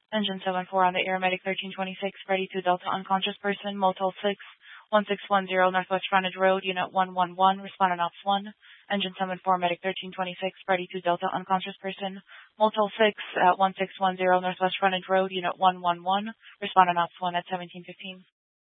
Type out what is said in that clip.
Engine 74 on the air, Medic 1326, ready to Delta unconscious person, Motel 6, 1610 Northwest Frontage Road, Unit 111, respond on Ops 1. Engine 74, Medic 1326, ready to Delta unconscious person, Motel 6 at 1610 Northwest Frontage Road, Unit 111, respond on Ops 1 at 1715.